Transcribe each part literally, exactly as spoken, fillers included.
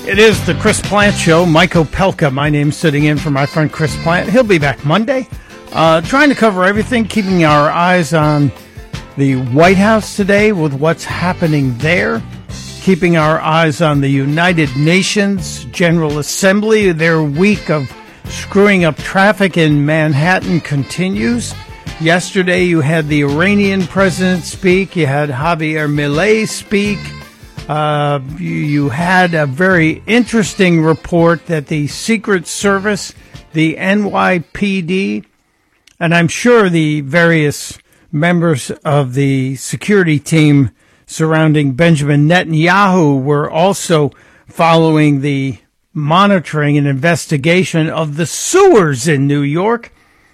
It is the Chris Plante Show. Mike Opelka, my name's sitting in for my friend Chris Plante. He'll be back Monday, uh, trying to cover everything, keeping our eyes on the White House today with what's happening there, keeping our eyes on the United Nations General Assembly. Their week of screwing up traffic in Manhattan continues. Yesterday you had the Iranian president speak, you had Javier Milei speak. Uh, you, you had a very interesting report that the Secret Service, the N Y P D, and I'm sure the various members of the security team surrounding Benjamin Netanyahu were also following the monitoring and investigation of the sewers in New York,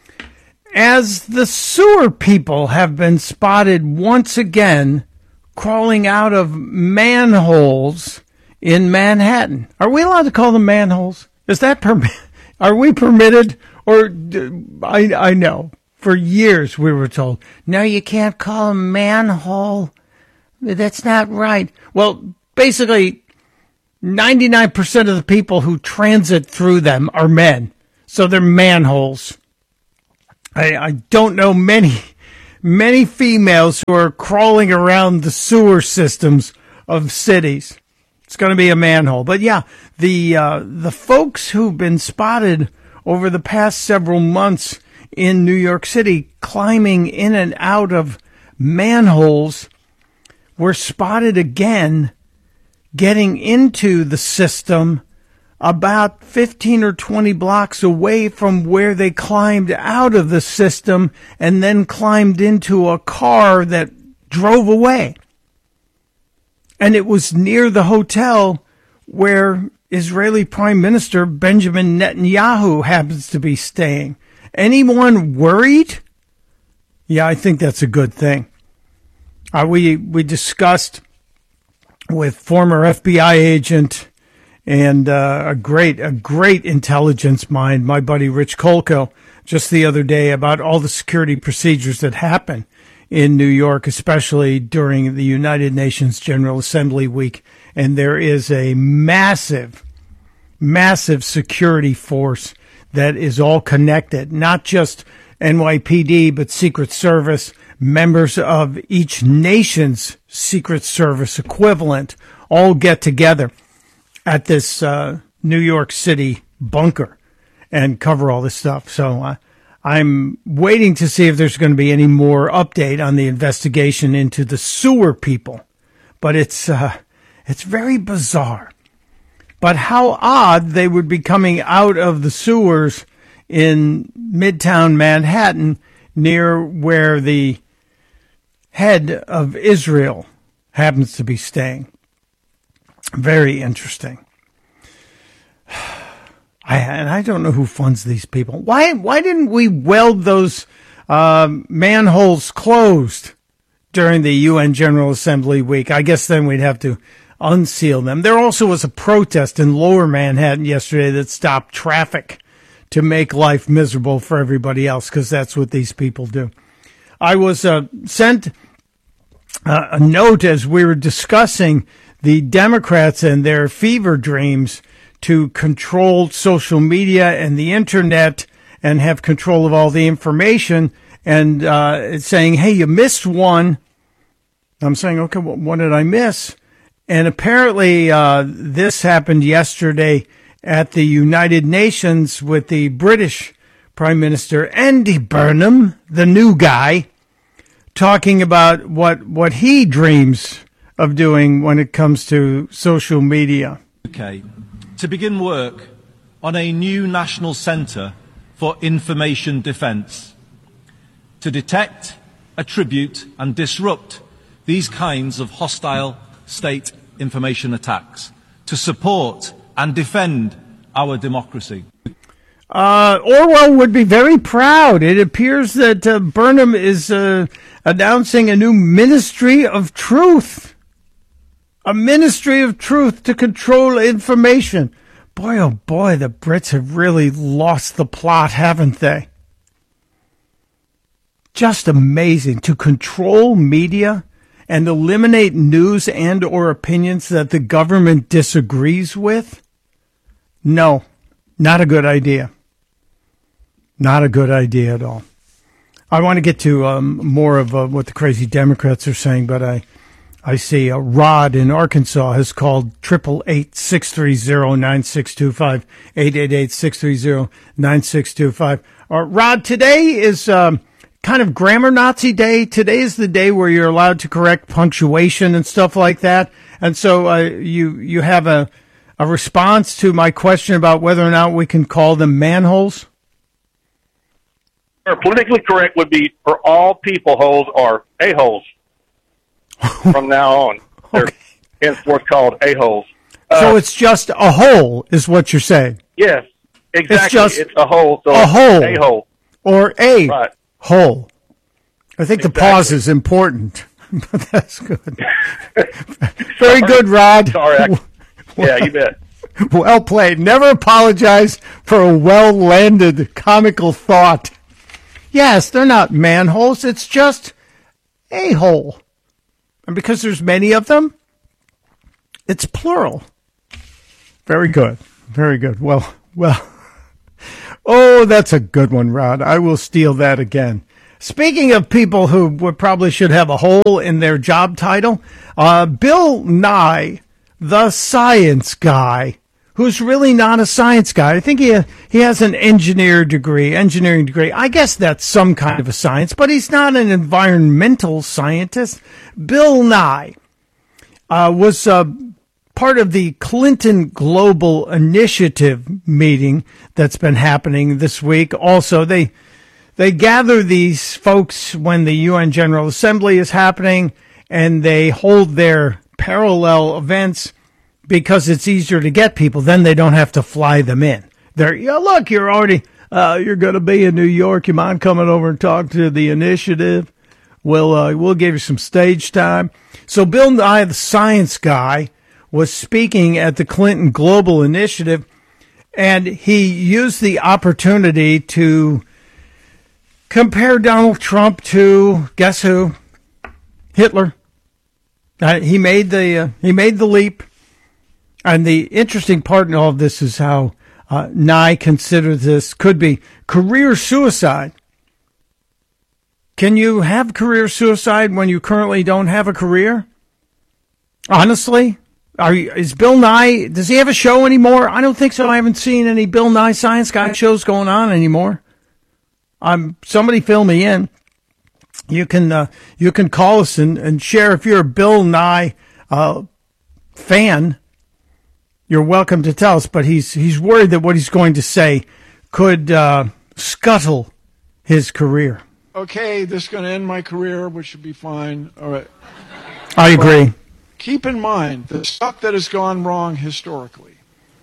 as the sewer people have been spotted once again crawling out of manholes in Manhattan. Are we allowed to call them manholes? Is that permit? Are we permitted? Or I I know for years we were told, no, you can't call them manhole. That's not right. Well, basically, ninety-nine percent of the people who transit through them are men, so they're manholes. I I don't know many. Many females who are crawling around the sewer systems of cities. It's going to be a manhole. But yeah, the uh, the folks who've been spotted over the past several months in New York City climbing in and out of manholes were spotted again getting into the system about fifteen or twenty blocks away from where they climbed out of the system and then climbed into a car that drove away. And it was near the hotel where Israeli Prime Minister Benjamin Netanyahu happens to be staying. Anyone worried? Yeah, I think that's a good thing. Uh, we, we discussed with former F B I agent and uh, a great, a great intelligence mind, my buddy Rich Kolko, just the other day about all the security procedures that happen in New York, especially during the United Nations General Assembly week. And there is a massive, massive security force that is all connected, not just N Y P D, but Secret Service, members of each nation's Secret Service equivalent all get together at this uh, New York City bunker and cover all this stuff. So uh, I'm waiting to see if there's going to be any more update on the investigation into the sewer people. But it's uh, it's very bizarre. But how odd they would be coming out of the sewers in Midtown Manhattan near where the head of Israel happens to be staying. Very interesting. I, and I don't know who funds these people. Why why didn't we weld those uh, manholes closed during the U N General Assembly week? I guess then we'd have to unseal them. There also was a protest in Lower Manhattan yesterday that stopped traffic to make life miserable for everybody else, because that's what these people do. I was uh, sent uh, a note as we were discussing the Democrats and their fever dreams to control social media and the internet and have control of all the information, and uh, saying, hey, you missed one. I'm saying, okay, well, what did I miss? And apparently uh, this happened yesterday at the United Nations with the British Prime Minister Andy Burnham, the new guy, talking about what, what he dreams of doing when it comes to social media. Okay, to begin work on a new national centre for information defence to detect, attribute and disrupt these kinds of hostile state information attacks, to support and defend our democracy. Uh, Orwell would be very proud. It appears that uh, Burnham is uh, announcing a new Ministry of Truth. A Ministry of Truth to control information. Boy, oh boy, the Brits have really lost the plot, haven't they? Just amazing. To control media and eliminate news and or opinions that the government disagrees with? No, not a good idea. Not a good idea at all. I want to get to um, more of uh, what the crazy Democrats are saying, but I I see uh, Rod in Arkansas has called eight eight eight, six three zero, nine six two five, eight eight eight, six three zero, nine six two five. Uh, Rod, today is um, kind of grammar Nazi day. Today is the day where you're allowed to correct punctuation and stuff like that. And so uh, you you have a, a response to my question about whether or not we can call them manholes? Or politically correct would be for all people holes or a-holes from now on. They're okay. henceforth called a-holes. Uh, so it's just a hole is what you're saying? Yes, exactly. It's just it's a hole. So a hole. A-hole. Or a right. hole. I think exactly. the pause is important. But that's good. Very good, Rod. Sorry. I, yeah, you bet. Well played. Never apologize for a well-landed comical thought. Yes, they're not manholes. It's just a hole. And because there's many of them, it's plural. Very good. Very good. Well, well. Oh, that's a good one, Rod. I will steal that again. Speaking of people who would probably should have a hole in their job title, uh, Bill Nye, the science guy, who's really not a science guy. I think he he has an engineer degree, engineering degree. I guess that's some kind of a science, but he's not an environmental scientist. Bill Nye uh, was uh, part of the Clinton Global Initiative meeting that's been happening this week. Also, they they gather these folks when the U N General Assembly is happening, and they hold their parallel events because it's easier to get people. Then they don't have to fly them in. They're, yeah, look, you're already, uh, you're going to be in New York. You mind coming over and talk to the initiative? We'll, uh, we'll give you some stage time. So Bill Nye, the science guy, was speaking at the Clinton Global Initiative, and he used the opportunity to compare Donald Trump to, guess who? Hitler. Uh, he made the, uh, he made the leap. And the interesting part in all of this is how uh, Nye considers this could be career suicide. Can you have career suicide when you currently don't have a career? Honestly, are you, is Bill Nye, does he have a show anymore? I don't think so. I haven't seen any Bill Nye Science Guy shows going on anymore. Um, somebody fill me in. You can uh, you can call us and, and share if you're a Bill Nye uh, fan. You're welcome to tell us, but he's he's worried that what he's going to say could uh, scuttle his career. Okay, this is going to end my career, which should be fine. All right. I agree. But keep in mind the stuff that has gone wrong historically.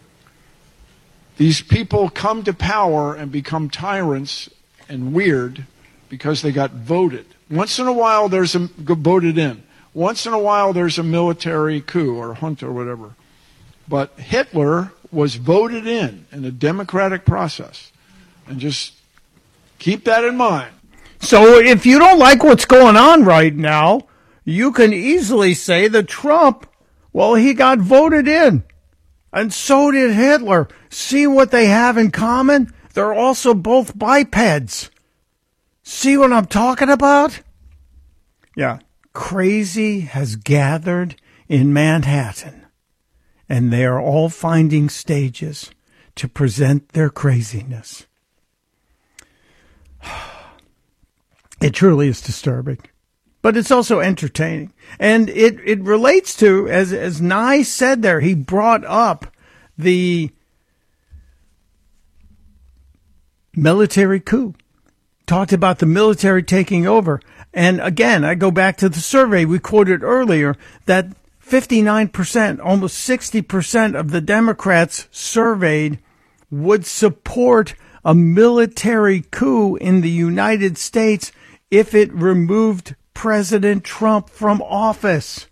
These people come to power and become tyrants and weird because they got voted. Once in a while, there's a voted in. Once in a while, there's a military coup or junta or whatever. But Hitler was voted in in a democratic process. And just keep that in mind. So if you don't like what's going on right now, you can easily say that Trump, well, he got voted in. And so did Hitler. See what they have in common? They're also both bipeds. See what I'm talking about? Yeah. Crazy has gathered in Manhattan. And they are all finding stages to present their craziness. It truly is disturbing. But it's also entertaining. And it, it relates to, as, as Nye said there, he brought up the military coup. Talked about the military taking over. And again, I go back to the survey we quoted earlier that fifty-nine percent, almost sixty percent of the Democrats surveyed would support a military coup in the United States if it removed President Trump from office.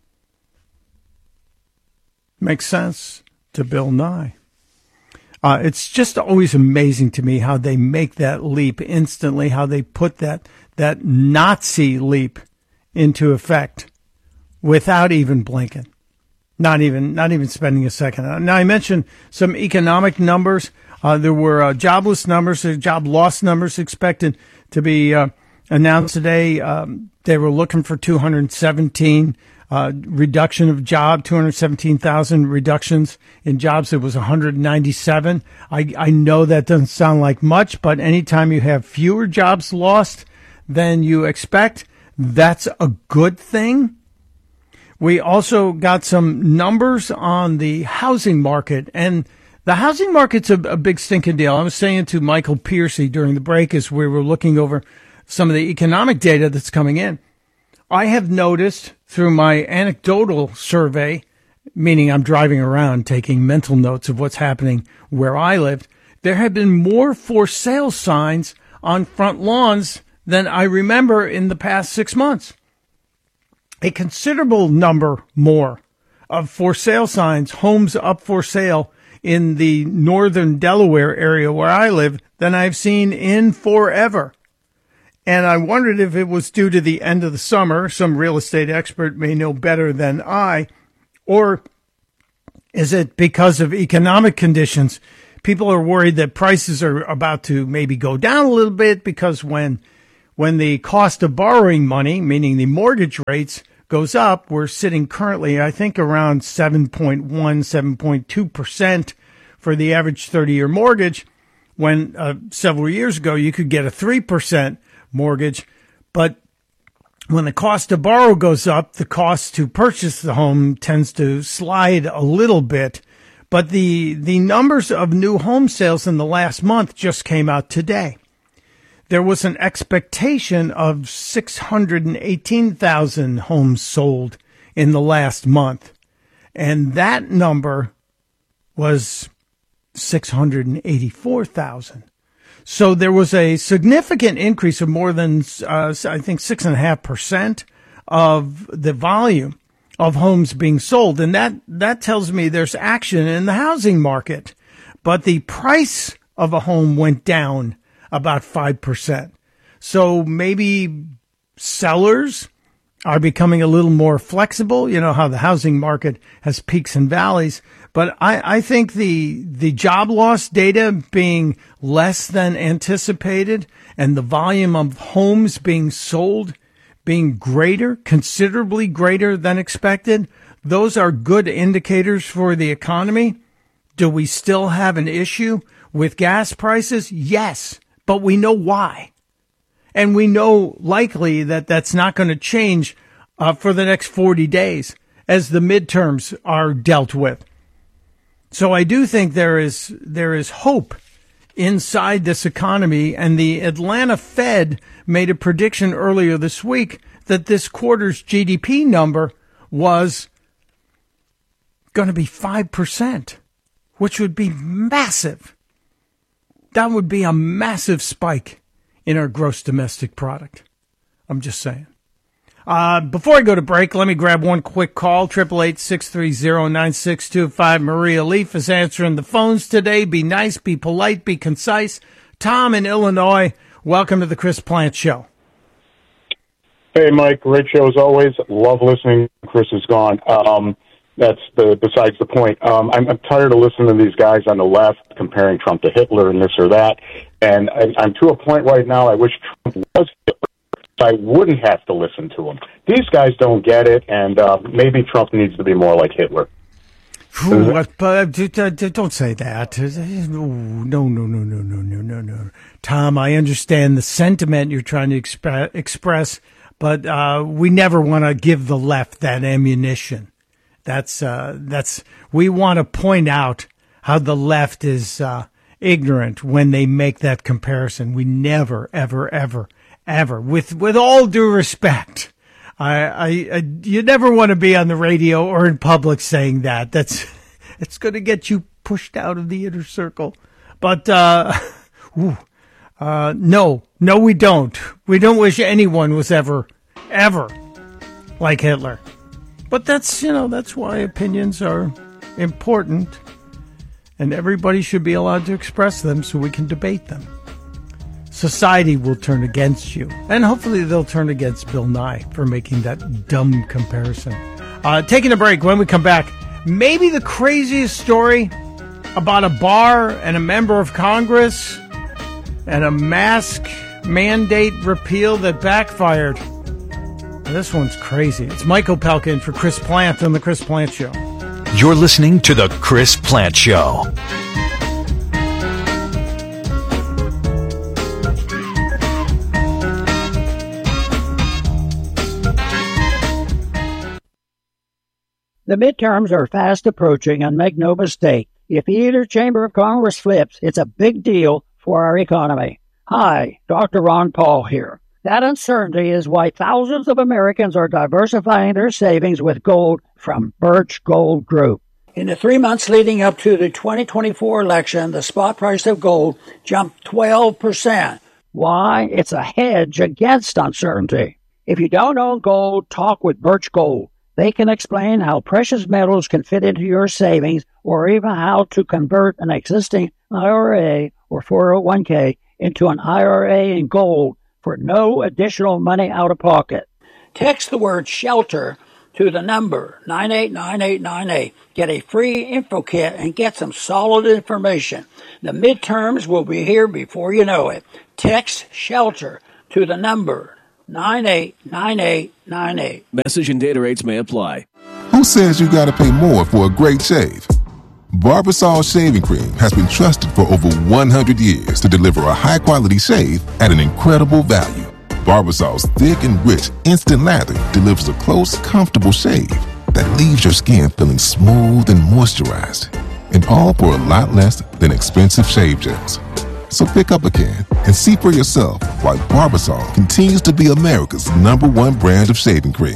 Makes sense to Bill Nye. Uh, it's just always amazing to me how they make that leap instantly, how they put that, that Nazi leap into effect without even blinking. Not even, not even spending a second. Now, I mentioned some economic numbers. Uh, there were uh, jobless numbers, uh, job loss numbers expected to be uh, announced today. Um, they were looking for two hundred seventeen uh, reduction of job, two hundred seventeen thousand reductions in jobs. It was one hundred ninety-seven. I, I know that doesn't sound like much, but anytime you have fewer jobs lost than you expect, that's a good thing. We also got some numbers on the housing market, and the housing market's a, a big stinking deal. I was saying to Michael Piercy during the break as we were looking over some of the economic data that's coming in. I have noticed through my anecdotal survey, meaning I'm driving around taking mental notes of what's happening where I lived, there have been more for sale signs on front lawns than I remember in the past six months. A considerable number more of for sale signs, homes up for sale in the northern Delaware area where I live than I've seen in forever. And I wondered if it was due to the end of the summer. Some real estate expert may know better than I. Or is it because of economic conditions? People are worried that prices are about to maybe go down a little bit because when when the cost of borrowing money, meaning the mortgage rates, goes up, we're sitting currently, I think, around seven point one, seven point two percent for the average thirty-year mortgage, when uh, several years ago you could get a three percent mortgage. But when the cost to borrow goes up, the cost to purchase the home tends to slide a little bit. But the the numbers of new home sales in the last month just came out today. There was an expectation of six hundred eighteen thousand homes sold in the last month, and that number was six hundred eighty-four thousand. So there was a significant increase of more than, uh, I think, six point five percent of the volume of homes being sold. And that, that tells me there's action in the housing market. But the price of a home went down about five percent. So maybe sellers are becoming a little more flexible. You know how the housing market has peaks and valleys. But I, I think the the job loss data being less than anticipated and the volume of homes being sold being greater, considerably greater than expected, those are good indicators for the economy. Do we still have an issue with gas prices? Yes, but we know why. And we know likely that that's not going to change uh, for the next forty days as the midterms are dealt with. So I do think there is there is hope inside this economy, and the Atlanta Fed made a prediction earlier this week that this quarter's G D P number was going to be five percent, which would be massive. That would be a massive spike in our gross domestic product. I'm just saying. Uh, before I go to break, let me grab one quick call. eight eight eight, six three zero, nine six two five. Maria Leaf is answering the phones today. Be nice, be polite, be concise. Tom in Illinois, welcome to the Chris Plante Show. Hey, Mike. Great show as always. Love listening. Chris is gone. Um, that's the, besides the point. Um, I'm, I'm tired of listening to these guys on the left comparing Trump to Hitler and this or that. And I, I'm to a point right now, I wish Trump was Hitler. I wouldn't have to listen to them. These guys don't get it, and uh, maybe Trump needs to be more like Hitler. Ooh, uh, don't say that. No, no, no, no, no, no, no, no. Tom, I understand the sentiment you're trying to exp- express, but uh, we never want to give the left that ammunition. That's uh, that's we want to point out how the left is uh, ignorant when they make that comparison. We never, ever, ever. Ever, with with all due respect, I, I, I you never want to be on the radio or in public saying that. That's it's going to get you pushed out of the inner circle. But uh, ooh, uh, no, no, we don't. We don't wish anyone was ever, ever like Hitler. But that's you know that's why opinions are important, and everybody should be allowed to express them so we can debate them. society will turn against you. And hopefully they'll turn against Bill Nye for making that dumb comparison. Uh, taking a break. When we come back, maybe the craziest story about a bar and a member of Congress and a mask mandate repeal that backfired. This one's crazy. It's Mike Opelka in for Chris Plant on The Chris Plant Show. You're listening to The Chris Plant Show. The midterms are fast approaching, and make no mistake, if either chamber of Congress flips, it's a big deal for our economy. Hi, Doctor Ron Paul here. That uncertainty is why thousands of Americans are diversifying their savings with gold from Birch Gold Group. In the three months leading up to the twenty twenty-four election, the spot price of gold jumped twelve percent. Why? It's a hedge against uncertainty. If you don't own gold, talk with Birch Gold. They can explain how precious metals can fit into your savings, or even how to convert an existing I R A or four oh one k into an I R A in gold for no additional money out of pocket. Text the word SHELTER to the number nine eight nine eight nine eight. Get a free info kit and get some solid information. The midterms will be here before you know it. Text SHELTER to the number nine eight nine eight nine eight. Message and data rates may apply. Who says you gotta pay more for a great shave? Barbasol Shaving Cream has been trusted for over one hundred years to deliver a high-quality shave at an incredible value. Barbasol's thick and rich instant lather delivers a close, comfortable shave that leaves your skin feeling smooth and moisturized, and all for a lot less than expensive shave gels. So pick up a can and see for yourself why Barbasol continues to be America's number one brand of shaving cream.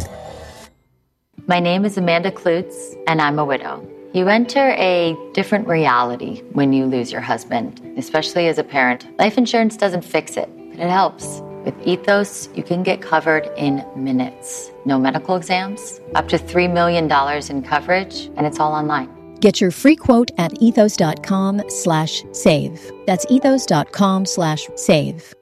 My name is Amanda Klutz, and I'm a widow. You enter a different reality when you lose your husband, especially as a parent. Life insurance doesn't fix it, but it helps. With Ethos, you can get covered in minutes. No medical exams, up to three million dollars in coverage, and it's all online. Get your free quote at ethos.com slash save. That's ethos.com slash save.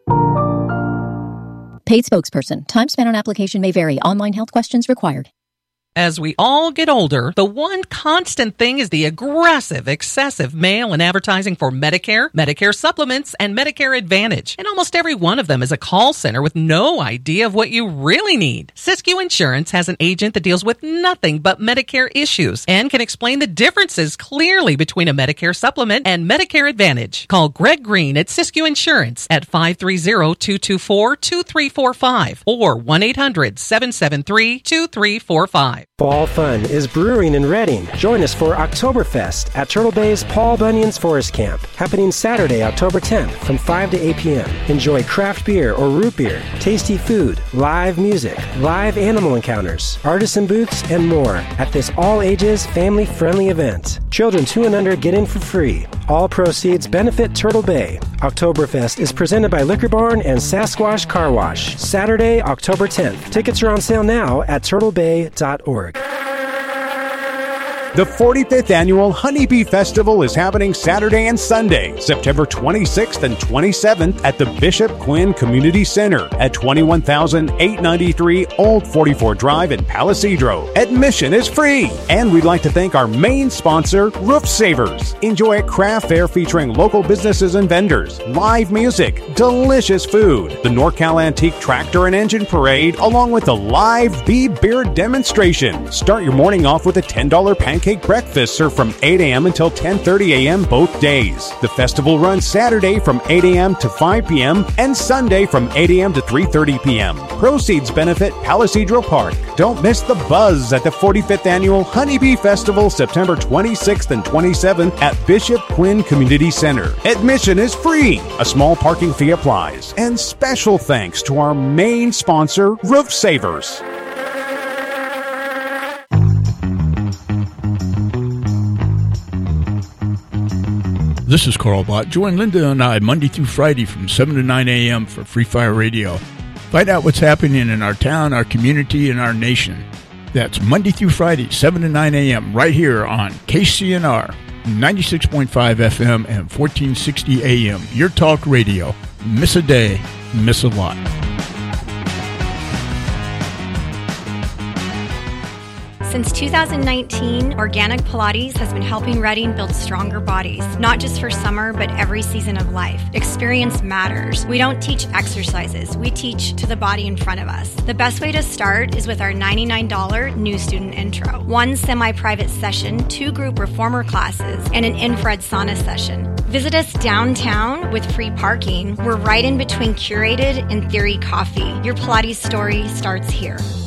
Paid spokesperson. Time spent on application may vary. Online health questions required. As we all get older, the one constant thing is the aggressive, excessive mail and advertising for Medicare, Medicare supplements, and Medicare Advantage. And almost every one of them is a call center with no idea of what you really need. Siskiyou Insurance has an agent that deals with nothing but Medicare issues and can explain the differences clearly between a Medicare supplement and Medicare Advantage. Call Greg Green at Siskiyou Insurance at five three zero, two two four, two three four five or one eight hundred, seven seven three, two three four five. Fall fun is brewing in Reading. Join us for Oktoberfest at Turtle Bay's Paul Bunyan's Forest Camp, happening Saturday, October tenth from five to eight p.m. Enjoy craft beer or root beer, tasty food, live music, live animal encounters, artisan booths, and more at this all-ages, family-friendly event. Children two and under get in for free. All proceeds benefit Turtle Bay. Oktoberfest is presented by Liquor Barn and Sasquatch Car Wash. Saturday, October tenth. Tickets are on sale now at turtle bay dot org. The forty-fifth Annual Honeybee Festival is happening Saturday and Sunday, September twenty-sixth and twenty-seventh at the Bishop Quinn Community Center at twenty-one thousand eight hundred ninety-three Old forty-four Drive in Palisadro. Admission is free. And we'd like to thank our main sponsor, Roof Savers. Enjoy a craft fair featuring local businesses and vendors, live music, delicious food, the NorCal Antique Tractor and Engine Parade, along with the live bee beer demonstration. Start your morning off with a ten dollars pancake breakfast served from eight a.m. until ten thirty a.m. both days. The festival runs Saturday from eight a.m. to five p.m. and Sunday from eight a.m. to three thirty p.m. Proceeds benefit Palisadro Park. Don't miss the buzz at the forty-fifth Annual Honeybee Festival, September twenty-sixth and twenty-seventh at Bishop Quinn Community Center. Admission is free. A small parking fee applies. And special thanks to our main sponsor, Roof Savers. This is Carl Bott. Join Linda and I Monday through Friday from seven to nine a.m. for Free Fire Radio. Find out what's happening in our town, our community, and our nation. That's Monday through Friday, seven to nine a.m. right here on K C N R, ninety-six point five F M and fourteen sixty A M. Your talk radio Miss a day, miss a lot. Since two thousand nineteen, Organic Pilates has been helping Reading build stronger bodies, not just for summer, but every season of life. Experience matters. We don't teach exercises. We teach to the body in front of us. The best way to start is with our ninety-nine dollars new student intro. One semi-private session, two group reformer classes, and an infrared sauna session. Visit us downtown with free parking. We're right in between Curated and Theory Coffee. Your Pilates story starts here.